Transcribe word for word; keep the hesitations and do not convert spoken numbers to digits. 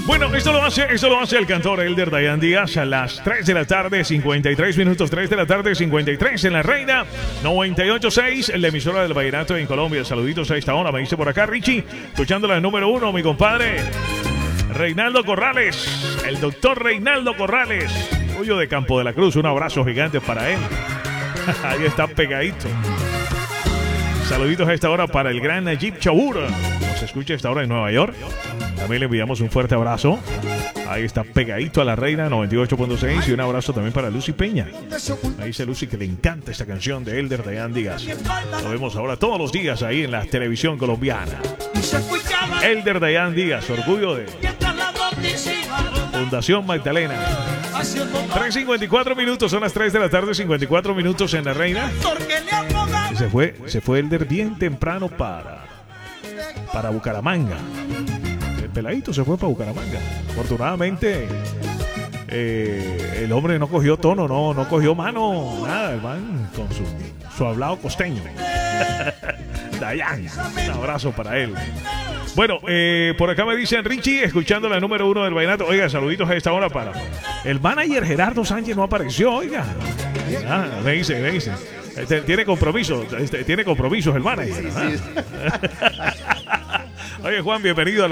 Bueno, esto lo hace, esto lo hace el cantor Elder Dayan Díaz a las tres de la tarde, cincuenta y tres minutos, tres de la tarde, cincuenta y tres en La Reina, noventa y ocho punto seis, la emisora del vallenato en Colombia. Saluditos a esta hora, me dice por acá Richie, escuchando la número uno, mi compadre Reinaldo Corrales, el doctor Reinaldo Corrales, Julio de Campo de la Cruz, un abrazo gigante para él. Ahí está pegadito. Saluditos a esta hora para el gran Najib Chabur, nos escucha a esta hora en Nueva York. También le enviamos un fuerte abrazo. Ahí está pegadito a La Reina, noventa y ocho punto seis. Y un abrazo también para Lucy Peña. Ahí dice Lucy que le encanta esta canción de Elder Dayan Díaz. Lo vemos ahora todos los días ahí en la televisión colombiana. Elder Dayan Díaz, orgullo de Fundación Magdalena. tres cincuenta y cuatro minutos, son las tres de la tarde, cincuenta y cuatro minutos en La Reina. Y se fue, se fue Elder bien temprano para, para Bucaramanga. El peladito se fue para Bucaramanga. Afortunadamente, eh, el hombre no cogió tono, no, no cogió mano, nada. El man con su, su hablado costeño. Dayan, un abrazo para él. Bueno, eh, por acá me dicen Richie, escuchando la número uno del vallenato. Oiga, saluditos a esta hora para el manager Gerardo Sánchez, no apareció, oiga. Ah, me dice, me dice. Este, tiene compromiso, este, tiene compromisos el manager. Sí, sí. Oye, Juan, bienvenido a la